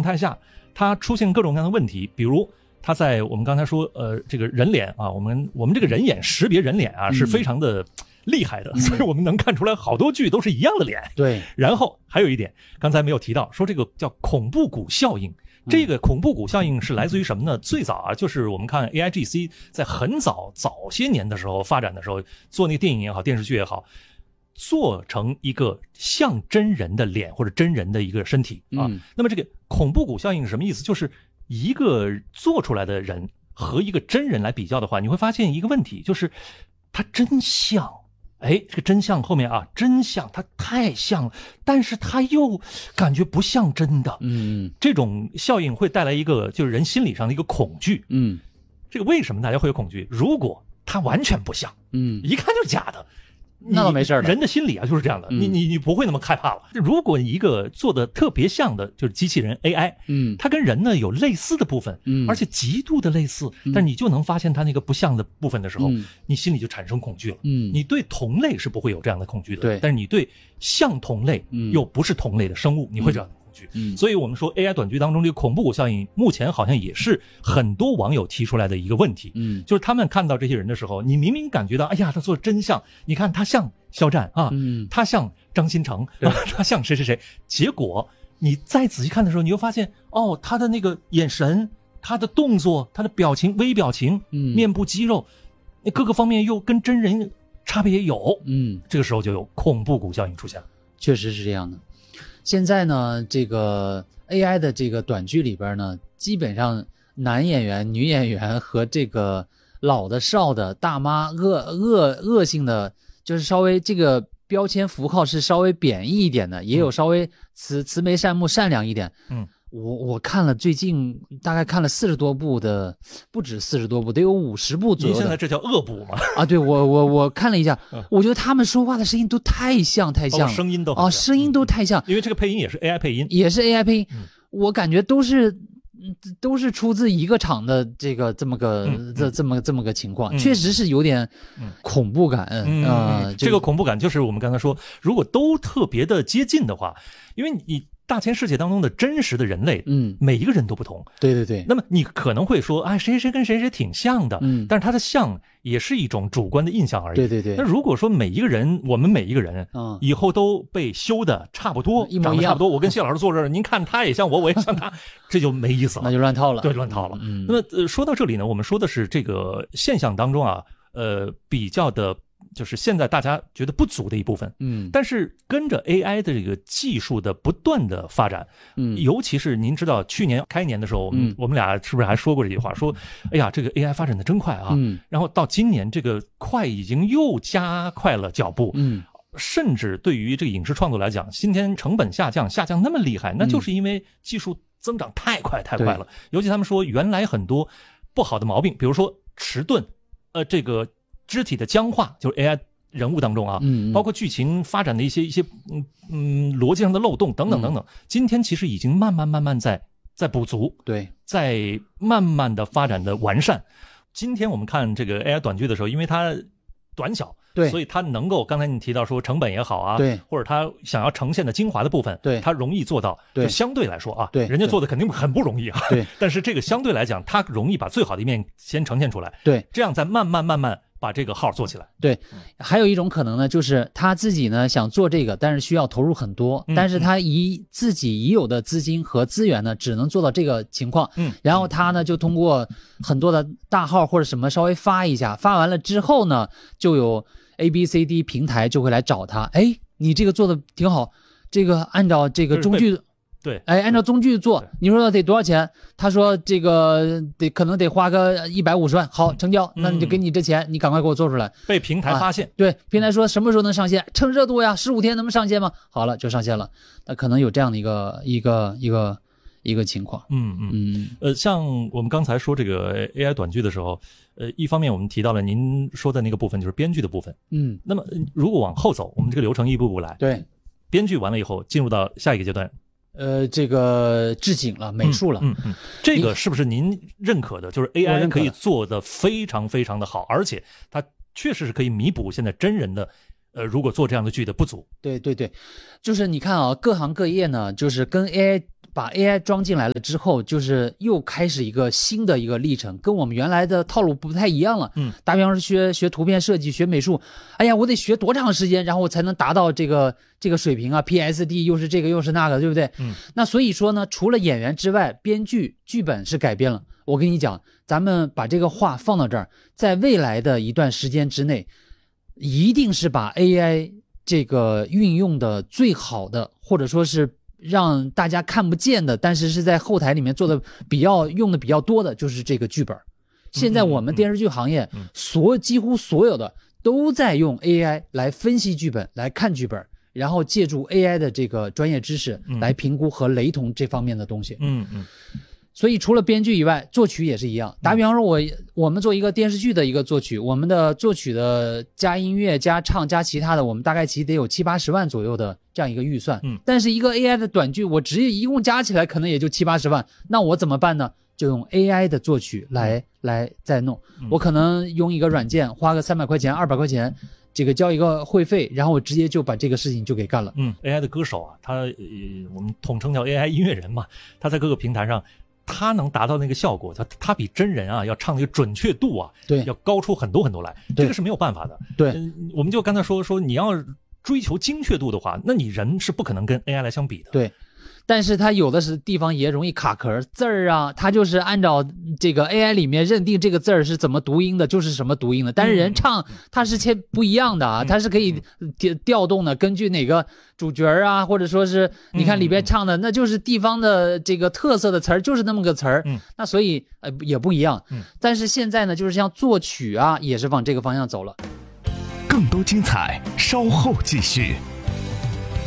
态下，它出现各种各样的问题，比如它在我们刚才说这个人脸啊，我们这个人眼识别人脸啊是非常的厉害的，所以我们能看出来好多剧都是一样的脸。 对， 然后还有一点刚才没有提到，说这个叫恐怖谷效应。这个恐怖谷效应是来自于什么呢？最早啊，就是我们看 AIGC 在很早些年的时候发展的时候，做那个电影也好，电视剧也好，做成一个像真人的脸或者真人的一个身体啊。那么这个恐怖谷效应是什么意思？就是一个做出来的人和一个真人来比较的话，你会发现一个问题，就是他真像。这个真相后面啊，真相它太像了，但是它又感觉不像真的。这种效应会带来一个就是人心理上的一个恐惧。这个为什么大家会有恐惧？如果它完全不像，一看就是假的， 那倒没事的。 人的心理啊就是这样的，你不会那么害怕了。如果一个做的特别像的，就是机器人 AI，它跟人呢有类似的部分，而且极度的类似，但你就能发现它那个不像的部分的时候，你心里就产生恐惧了。你对同类是不会有这样的恐惧的， 对， 但是你对像同类又不是同类的生物，你会这样的恐惧。所以我们说 AI 短剧当中这个恐怖谷效应，目前好像也是很多网友提出来的一个问题。就是他们看到这些人的时候，你明明感觉到，哎呀，他做的真像，你看他像肖战啊，他像张新成，他像谁谁谁，结果你再仔细看的时候，你又发现，哦，他的那个眼神，他的动作，他的表情，微表情，面部肌肉，各个方面又跟真人差别也有。这个时候就有恐怖谷效应出现了。 确实是这样的。现在呢，这个 AI 的这个短剧里边呢，基本上男演员、女演员和这个老的、少的、大妈、恶性的，就是稍微这个标签符号是稍微贬义一点的，也有稍微慈眉善目、善良一点。我看了最近大概看了40多部的，不止40多部，得有50部左右。 你现在这叫恶补吗？ 啊，对，我看了一下，我觉得他们说话的声音都太像了， 声音都很像声音都太像， 因为这个配音也是 AI 配音， 我感觉都是出自一个厂的这个这么个情况，确实是有点恐怖感。 这个恐怖感就是我们刚才说，如果都特别的接近的话，因为你大千世界当中的真实的人类，每一个人都不同。 对。 那么你可能会说，哎，谁谁跟谁谁挺像的，但是他的像也是一种主观的印象而已。 对。 那如果说我们每一个人，以后都被修的差不多， 一模一样， 长得差不多，我跟谢老师坐这儿，您看他也像我，我也像他，这就没意思了， 那就乱套了。 对，乱套了。那么说到这里呢，我们说的是这个现象当中啊，比较的。就是现在大家觉得不足的一部分，但是跟着 AI 的这个技术的不断的发展，尤其是您知道去年开年的时候，我们俩是不是还说过这句话，说，哎呀，这个 AI 发展的真快啊，然后到今年这个快已经又加快了脚步，甚至对于这个影视创作来讲，今天成本下降那么厉害，那就是因为技术增长太快了，尤其他们说原来很多不好的毛病，比如说迟钝，这个肢体的僵化，就是 AI 人物当中啊，包括剧情发展的一些逻辑上的漏洞等等，今天其实已经慢慢在补足， 对， 在慢慢的发展的完善。今天我们看这个 AI 短剧的时候，因为它短小， 对， 所以它能够刚才你提到说成本也好啊， 对， 或者它想要呈现的精华的部分， 对， 它容易做到， 对， 就相对来说啊， 对， 人家做的肯定很不容易啊， 对， 但是这个相对来讲，它容易把最好的一面先呈现出来， 对， 这样再慢慢把这个号做起来。 对，还有一种可能呢，就是他自己呢想做这个，但是需要投入很多，但是他自己已有的资金和资源呢，只能做到这个情况。然后他呢就通过很多的大号或者什么稍微发一下，发完了之后呢，就有 ABCD 平台就会来找他，哎，你这个做的挺好，这个按照这个中剧。 对， 哎，按照中剧做，你说得多少钱？他说这个可能得花个150万，好，成交，那你就给你这钱，你赶快给我做出来。 被平台发现， 对，平台说什么时候能上线？趁热度呀，15天能不能上线吗？好了，就上线了。那可能有这样的一个情况。 像我们刚才说这个 AI 短剧的时候，一方面我们提到了您说的那个部分，就是编剧的部分。那么如果往后走，我们这个流程一步步来。 对， 编剧完了以后，进入到下一个阶段。 这个置景了，美术了， 这个是不是您认可的？就是 AI 可以做得非常非常的好，而且它确实是可以弥补现在真人的如果做这样的剧的不足。 对对对，就是你看啊，各行各业呢，就是跟 AI 把 AI 装进来了之后，就是又开始一个新的一个历程，跟我们原来的套路不太一样了。打比方说学图片设计、学美术，哎呀，我得学多长时间，然后我才能达到这个水平啊 ？PSD 又是这个又是那个，对不对？那所以说呢，除了演员之外，编剧、剧本是改变了。我跟你讲，咱们把这个话放到这儿，在未来的一段时间之内，一定是把 AI 这个运用的最好的，或者说是让大家看不见的，但是是在后台里面做的用的比较多的，就是这个剧本。现在我们电视剧行业几乎所有的都在用 AI 来分析剧本，来看剧本，然后借助 AI 的这个专业知识来评估和雷同这方面的东西。所以除了编剧以外，作曲也是一样。打比方说我们做一个电视剧的一个作曲，我们的作曲的加音乐加唱加其他的，我们大概其实得有70-80万左右的这样一个预算。但是一个 AI 的短剧，我直接一共加起来可能也就70-80万，那我怎么办呢？就用 AI 的作曲来再弄。我可能用一个软件，花个300块钱、200块钱，这个交一个会费，然后我直接就把这个事情就给干了。 AI 的歌手啊，我们统称叫 AI 音乐人嘛，他在各个平台上。他能达到那个效果，他比真人啊要唱那个准确度啊， 对， 要高出很多很多来，这个是没有办法的。 对， 我们就刚才说你要追求精确度的话，那你人是不可能跟 AI 来相比的。 对。但是它有的是地方也容易卡壳，字儿啊，它就是按照这个 AI 里面认定这个字儿是怎么读音的，就是什么读音的。但是人唱它是不一样的啊，它是可以调动的，根据哪个主角啊，或者说是你看里边唱的，那就是地方的这个特色的词儿，就是那么个词儿。那所以也不一样。但是现在呢，就是像作曲啊，也是往这个方向走了。 更多精彩，稍后继续。